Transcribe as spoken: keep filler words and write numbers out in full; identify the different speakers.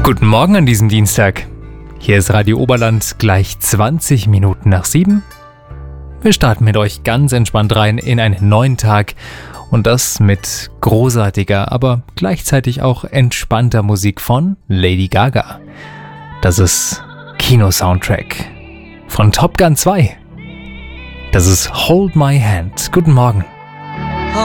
Speaker 1: Guten Morgen an diesem Dienstag. Hier ist Radio Oberland gleich zwanzig Minuten nach sieben. Wir starten mit euch ganz entspannt rein in einen neuen Tag und das mit großartiger, aber gleichzeitig auch entspannter Musik von Lady Gaga. Das ist Kino-Soundtrack von Top Gun zwei. Das ist Hold My Hand. Guten Morgen.